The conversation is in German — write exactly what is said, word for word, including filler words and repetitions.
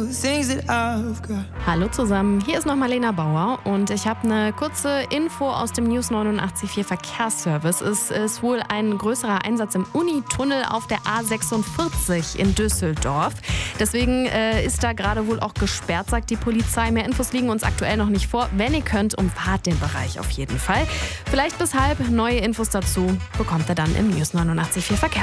the things that I've got. Hallo zusammen, hier ist nochmal Lena Bauer und ich habe eine kurze Info aus dem News neunundachtzig Komma vier Verkehrsservice. Es ist wohl ein größerer Einsatz im Unitunnel auf der A sechsundvierzig in Düsseldorf. Deswegen äh, ist da gerade wohl auch gesperrt, sagt die Polizei. Mehr Infos liegen uns aktuell noch nicht vor. Wenn ihr könnt, umfahrt den Bereich auf jeden Fall. Vielleicht bis halb. Neue Infos dazu bekommt ihr dann im News neunundachtzig Komma vier Verkehrsservice.